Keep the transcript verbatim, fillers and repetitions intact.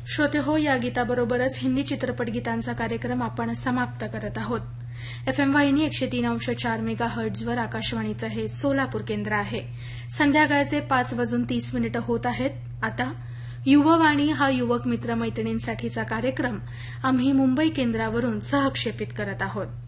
श्रोते हो, या गीताबरोबरच हिंदी चित्रपट गीतांचा कार्यक्रम आपण समाप्त करत आहोत. एफएम वाहिनी एकशे तीन अंश चार मेगा हर्ट्झवर आकाशवाणीचं हे सोलापूर केंद्र आहे. संध्याकाळचे पाच वाजून तीस मिनिटं होत आहेत. आता युववाणी हा युवक मित्र मैत्रिणींसाठीचा कार्यक्रम आम्ही मुंबई केंद्रावरून सहक्षेपित करत आहोत.